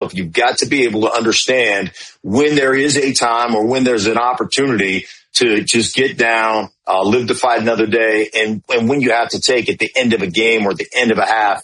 You've got to be able to understand when there is a time or when there's an opportunity to just get down, live to fight another day. And when you have to take at the end of a game or at the end of a half,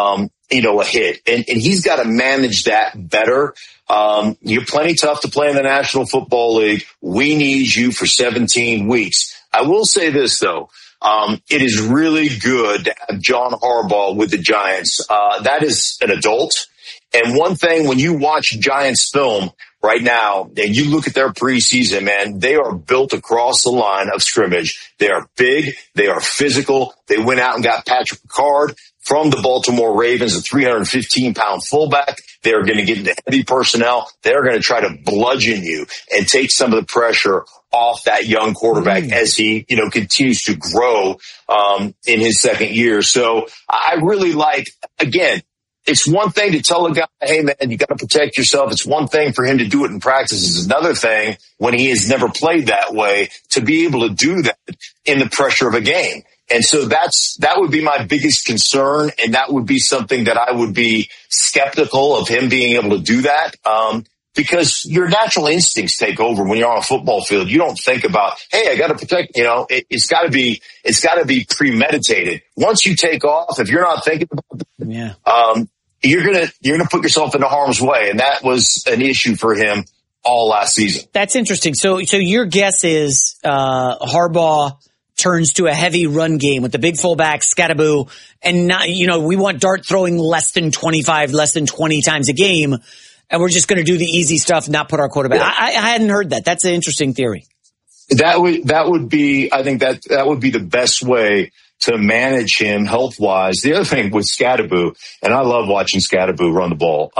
a hit. And he's got to manage that better. You're plenty tough to play in the National Football League. We need you for 17 weeks. I will say this, though. It is really good to have John Harbaugh with the Giants. That is an adult. And one thing, when you watch Giants film right now, and you look at their preseason, man, they are built across the line of scrimmage. They are big. They are physical. They went out and got Patrick Ricard from the Baltimore Ravens, a 315-pound fullback. They're going to get into heavy personnel. They're going to try to bludgeon you and take some of the pressure off that young quarterback as he, continues to grow in his second year. So I really like, again, it's one thing to tell a guy, hey, man, you got to protect yourself. It's one thing for him to do it in practice. It's another thing when he has never played that way to be able to do that in the pressure of a game. And so that would be my biggest concern, and that would be something that I would be skeptical of him being able to do that. Because your natural instincts take over when you're on a football field. You don't think about, hey, I got to protect, it's got to be premeditated. Once you take off, if you're not thinking about that, you're going to put yourself into harm's way. And that was an issue for him all last season. That's interesting. So your guess is, Harbaugh turns to a heavy run game with the big fullback, Scatterboo, and not, we want Dart throwing less than 25, less than 20 times a game. And we're just going to do the easy stuff, not put our quarterback. Yeah. I hadn't heard that. That's an interesting theory. That would be, I think that would be the best way to manage him health-wise. The other thing with Scatterboo, and I love watching Scatterboo run the ball.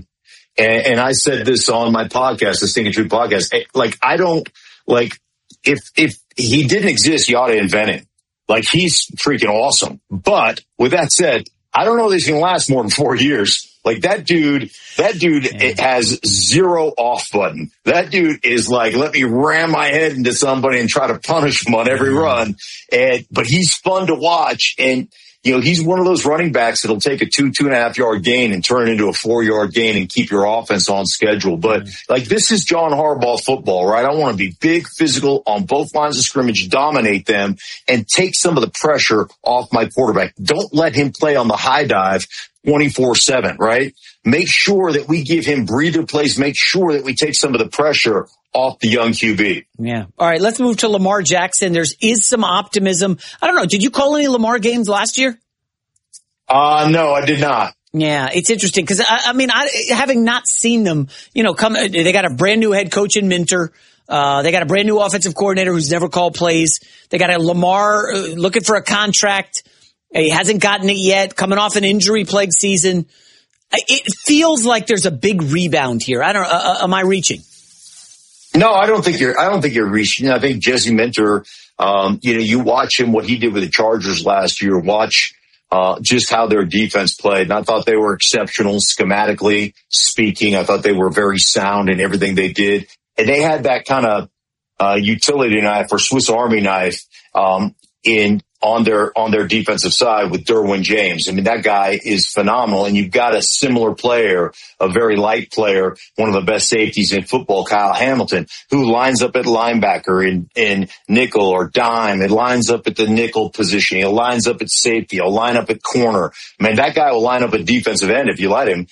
And I said this on my podcast, the Stinking Truth podcast. If he didn't exist, you ought to invent him. He's freaking awesome. But with that said, I don't know if he's going to last more than 4 years. That dude has zero off button. That dude is let me ram my head into somebody and try to punish him on every run. But he's fun to watch. And, he's one of those running backs that'll take a 2.5 yard gain and turn it into a 4 yard gain and keep your offense on schedule. But this is John Harbaugh football, right? I want to be big, physical on both lines of scrimmage, dominate them, and take some of the pressure off my quarterback. Don't let him play on the high dive 24/7, right? Make sure that we give him breather plays. Make sure that we take some of the pressure off the young QB. Yeah. All right. Let's move to Lamar Jackson. There is some optimism. I don't know. Did you call any Lamar games last year? No, I did not. Yeah. It's interesting because having not seen them, they got a brand new head coach in Minter. They got a brand new offensive coordinator who's never called plays. They got a Lamar looking for a contract. He hasn't gotten it yet, coming off an injury-plagued season. It feels like there's a big rebound here. Am I reaching? No, I don't think you're reaching. I think Jesse Minter, you watch him, what he did with the Chargers last year, watch just how their defense played. And I thought they were exceptional schematically speaking. I thought they were very sound in everything they did. And they had that kind of utility knife or Swiss Army knife on their defensive side with Derwin James. That guy is phenomenal. And you've got a similar player, a very light player, one of the best safeties in football, Kyle Hamilton, who lines up at linebacker in nickel or dime. It lines up at the nickel position. He lines up at safety. He'll line up at corner. That guy will line up at defensive end if you let him.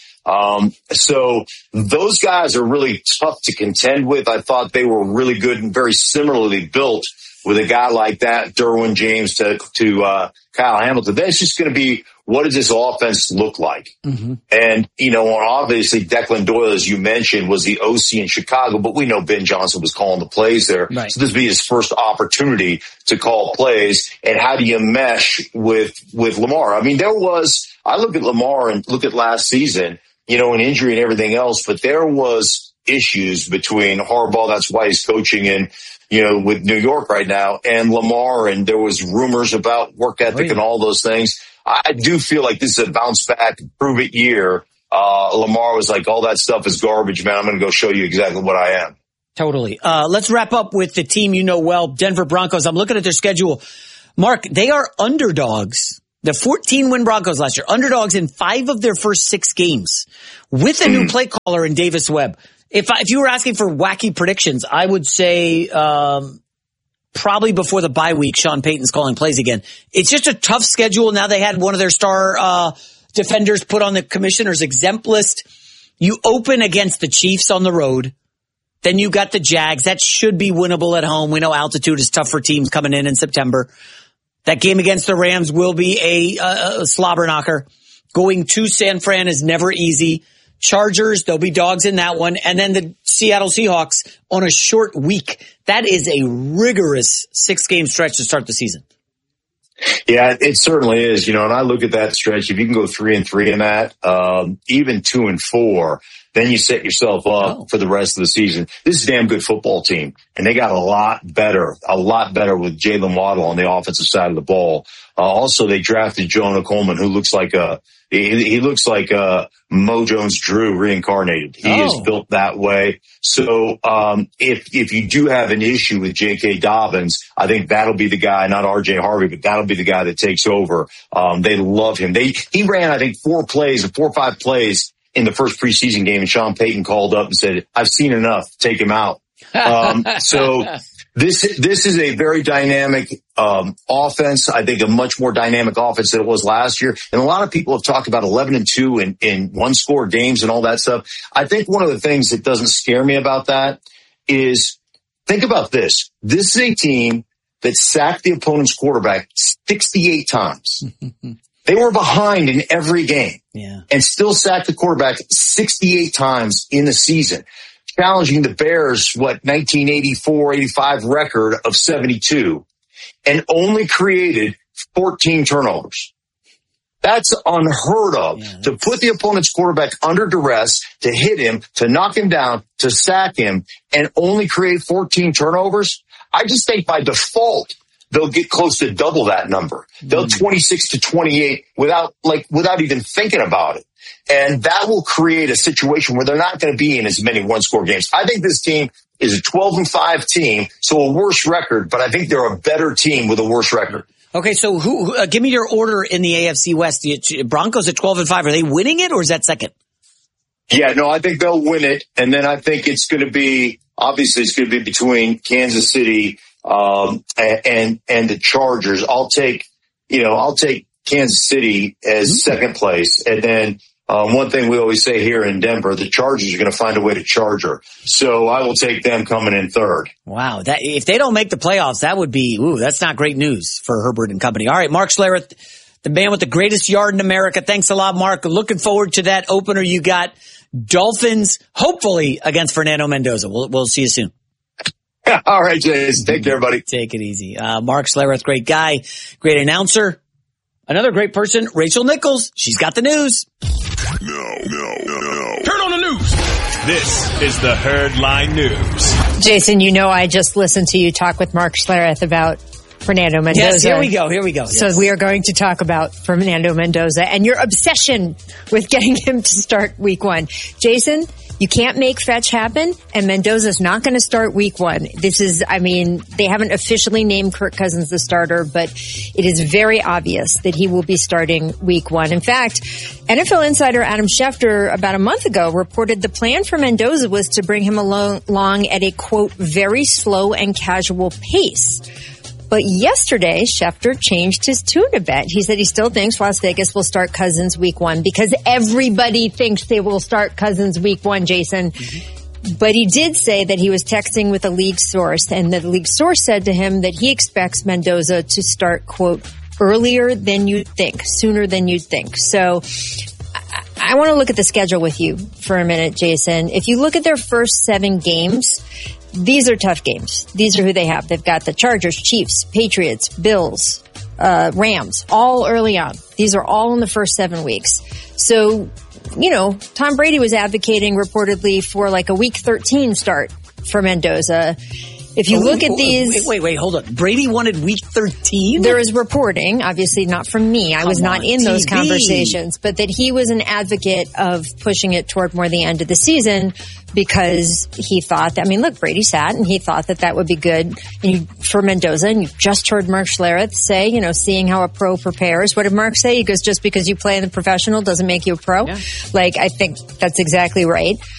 So those guys are really tough to contend with. I thought they were really good and very similarly built with a guy like that, Derwin James to Kyle Hamilton. That's just going to be, what does this offense look like? Mm-hmm. And, obviously Declan Doyle, as you mentioned, was the OC in Chicago, but we know Ben Johnson was calling the plays there. Right. So this would be his first opportunity to call plays. And how do you mesh with Lamar? I look at Lamar and look at last season, an injury and everything else, but there was issues between Harbaugh. That's why he's coaching with New York right now, and Lamar, and there was rumors about work ethic and all those things. I do feel like this is a bounce back, prove it year. Lamar was like, all that stuff is garbage, man. I'm going to go show you exactly what I am. Totally. Let's wrap up with the team well, Denver Broncos. I'm looking at their schedule. Mark, they are underdogs The 14-win Broncos last year, underdogs in 5 of their first 6 games, with a new play caller in Davis Webb. If you were asking for wacky predictions, I would say probably before the bye week, Sean Payton's calling plays again. It's just a tough schedule. Now they had one of their star defenders put on the commissioner's exempt list. You open against the Chiefs on the road. Then you got the Jags. That should be winnable at home. We know altitude is tough for teams coming in September. That game against the Rams will be a slobber knocker. Going to San Fran is never easy. Chargers, there'll be dogs in that one. And then the Seattle Seahawks on a short week. That is a rigorous 6-game stretch to start the season. Yeah, it certainly is. And I look at that stretch. If you can go 3-3 in that, even 2-4, then you set yourself up for the rest of the season. This is a damn good football team, and they got a lot better with Jalen Waddle on the offensive side of the ball. Also, they drafted Jonah Coleman, who looks like he looks like Mo Jones-Drew reincarnated. He is built that way. So, if you do have an issue with J.K. Dobbins, I think that'll be the guy, not R.J. Harvey, but that'll be the guy that takes over. They love him. He ran, I think, 4 or 5 plays in the first preseason game, and Sean Payton called up and said, "I've seen enough. Take him out." So this is a very dynamic offense. I think a much more dynamic offense than it was last year. And a lot of people have talked about 11-2 in one-score games and all that stuff. I think one of the things that doesn't scare me about that is, think about this. This is a team that sacked the opponent's quarterback 68 times. They were behind in every game and still sacked the quarterback 68 times in the season, challenging the Bears, 1984-85 record of 72, and only created 14 turnovers. That's unheard of. To put the opponent's quarterback under duress, to hit him, to knock him down, to sack him, and only create 14 turnovers. I just think by default, they'll get close to double that number. They'll 26-28 without even thinking about it. And that will create a situation where they're not going to be in as many one-score games. I think this team is a 12-5 team, so a worse record, but I think they're a better team with a worse record. Okay, so give me your order in the AFC West. The Broncos at 12-5. Are they winning it, or is that second? Yeah, no, I think they'll win it. And then I think it's going to be between Kansas City and the Chargers. I'll take Kansas City as second place. And then, one thing we always say here in Denver, the Chargers are going to find a way to charge her. So I will take them coming in third. Wow. If they don't make the playoffs, that would be, that's not great news for Herbert and company. All right. Mark Schlereth, the man with the greatest yard in America. Thanks a lot, Mark. Looking forward to that opener. You got Dolphins, hopefully against Fernando Mendoza. We'll see you soon. All right, Jason. Take care, buddy. Take it easy. Mark Schlereth, great guy, great announcer. Another great person, Rachel Nichols. She's got the news. No. Turn on the news. This is the Herdline News. Jason, I just listened to you talk with Mark Schlereth about Fernando Mendoza. Yes, here we go. So we are going to talk about Fernando Mendoza and your obsession with getting him to start week 1. Jason, you can't make fetch happen, and Mendoza's not going to start week 1. They haven't officially named Kirk Cousins the starter, but it is very obvious that he will be starting week 1. In fact, NFL insider Adam Schefter about a month ago reported the plan for Mendoza was to bring him along at a, quote, very slow and casual pace. But yesterday, Schefter changed his tune a bit. He said he still thinks Las Vegas will start Cousins week 1 because everybody thinks they will start Cousins week 1, Jason. Mm-hmm. But he did say that he was texting with a league source, and the league source said to him that he expects Mendoza to start, quote, earlier than you'd think, sooner than you'd think. So I want to look at the schedule with you for a minute, Jason. If you look at their first 7 games, these are tough games. These are who they have. They've got the Chargers, Chiefs, Patriots, Bills, Rams, all early on. These are all in the first 7 weeks. So, Tom Brady was advocating reportedly for like a week 13 start for Mendoza. if you look at these... Wait, hold on. Brady wanted week 13? There is reporting, obviously not from me. I was not in those conversations, but that he was an advocate of pushing it toward more the end of the season because he thought that, I mean, look, Brady sat and he thought that would be good for Mendoza. And you just heard Mark Schlereth say, seeing how a pro prepares. What did Mark say? He goes, just because you play in the professional doesn't make you a pro. Yeah. I think that's exactly right.